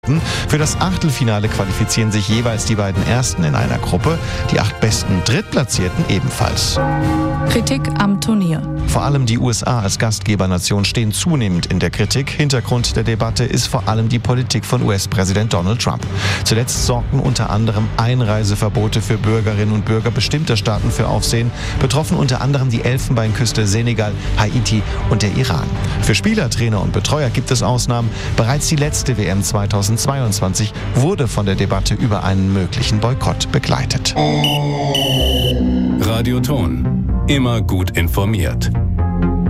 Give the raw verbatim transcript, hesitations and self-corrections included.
Für das Achtelfinale qualifizieren sich jeweils die beiden Ersten in einer Gruppe, die acht besten Drittplatzierten ebenfalls. Kritik am Turnier. Vor allem die U S A als Gastgebernation stehen zunehmend in der Kritik. Hintergrund der Debatte ist vor allem die Politik von U S-Präsident Donald Trump. Zuletzt sorgten unter anderem Einreiseverbote für Bürgerinnen und Bürger bestimmter Staaten für Aufsehen. Betroffen unter anderem die Elfenbeinküste, Senegal, Haiti und der Iran. Für Spieler, Trainer und Betreuer gibt es Ausnahmen. Bereits die letzte W M zweitausendzweiundzwanzig wurde von der Debatte über einen möglichen Boykott begleitet. Radioton. Immer gut informiert.